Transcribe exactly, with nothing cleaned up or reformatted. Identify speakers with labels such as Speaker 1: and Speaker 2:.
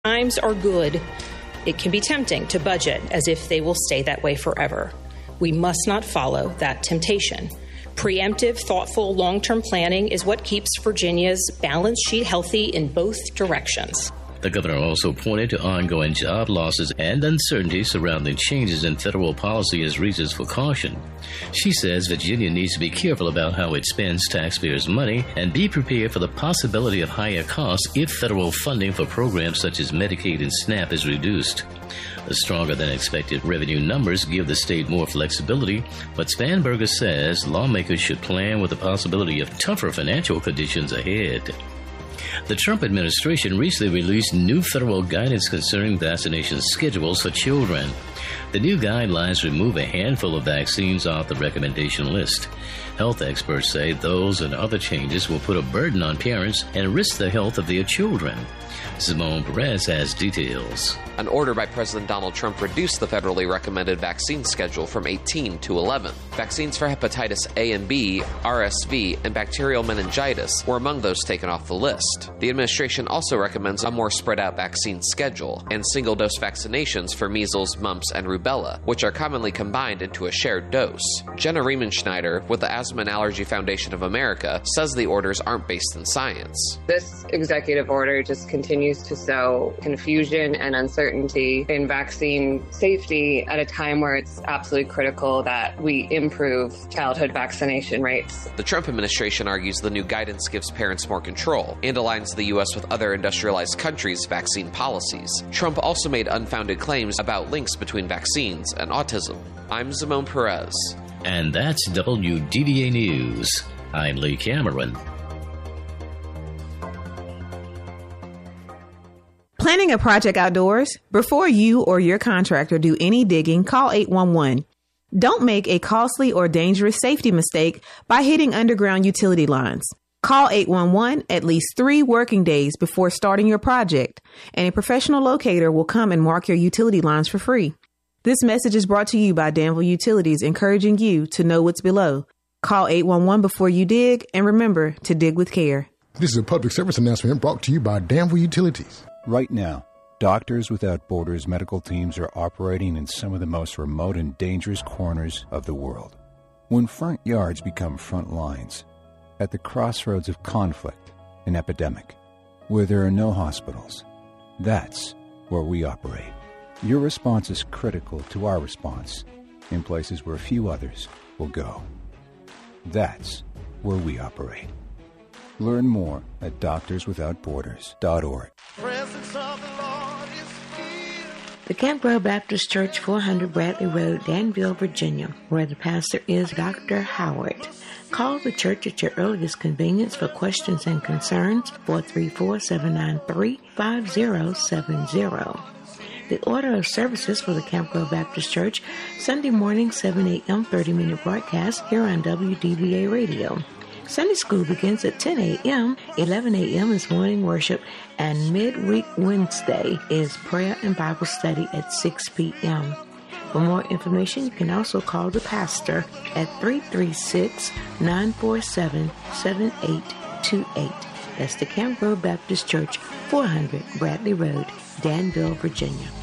Speaker 1: Times are good, it can be tempting to budget as if they will stay that way forever. We must not follow that temptation. Preemptive, thoughtful, long-term planning is what keeps Virginia's balance sheet healthy in both directions.
Speaker 2: The governor also pointed to ongoing job losses and uncertainty surrounding changes in federal policy as reasons for caution. She says Virginia needs to be careful about how it spends taxpayers' money and be prepared for the possibility of higher costs if federal funding for programs such as Medicaid and SNAP is reduced. The stronger-than-expected revenue numbers give the state more flexibility, but Spanberger says lawmakers should plan with the possibility of tougher financial conditions ahead. The Trump administration recently released new federal guidance concerning vaccination schedules for children. The new guidelines remove a handful of vaccines off the recommendation list. Health experts say those and other changes will put a burden on parents and risk the health of their children. Simone Perez has details.
Speaker 3: An order by President Donald Trump reduced the federally recommended vaccine schedule from eighteen to eleven. Vaccines for hepatitis A and B, R S V, and bacterial meningitis were among those taken off the list. The administration also recommends a more spread-out vaccine schedule and single-dose vaccinations for measles, mumps, and rubella, which are commonly combined into a shared dose. Jenna Riemenschneider with the Asthma and Allergy Foundation of America says the orders aren't based in science.
Speaker 4: This executive order just continues to sow confusion and uncertainty in vaccine safety at a time where it's absolutely critical that we improve childhood vaccination rates.
Speaker 3: The Trump administration argues the new guidance gives parents more control and aligns the U S with other industrialized countries' vaccine policies. Trump also made unfounded claims about links between vaccines and autism. I'm Simone Perez.
Speaker 2: And that's W D D A News. I'm Lee Cameron.
Speaker 5: Planning a project outdoors? Before you or your contractor do any digging, call eight one one. Don't make a costly or dangerous safety mistake by hitting underground utility lines. Call eight one one at least three working days before starting your project, and a professional locator will come and mark your utility lines for free. This message is brought to you by Danville Utilities, encouraging you to know what's below. Call eight one one before you dig, and remember to dig with care.
Speaker 6: This is a public service announcement brought to you by Danville Utilities.
Speaker 7: Right now, Doctors Without Borders medical teams are operating in some of the most remote and dangerous corners of the world. When front yards become front lines, at the crossroads of conflict and epidemic, where there are no hospitals, that's where we operate. Your response is critical to our response in places where few others will go. That's where we operate. Learn more at doctors without borders dot org.
Speaker 8: The Campbell Baptist Church, four hundred Bradley Road, Danville, Virginia, where the pastor is Doctor Howard. Call the church at your earliest convenience for questions and concerns, four three four, seven nine three, five zero seven zero. The order of services for the Campbell Baptist Church, Sunday morning, seven a.m., thirty-minute broadcast here on W D B A Radio. Sunday school begins at ten a.m., eleven a.m. is morning worship, and midweek Wednesday is prayer and Bible study at six p.m. For more information, you can also call the pastor at three three six, nine four seven, seven eight two eight. That's the Campbell Baptist Church, four hundred Bradley Road, Danville, Virginia.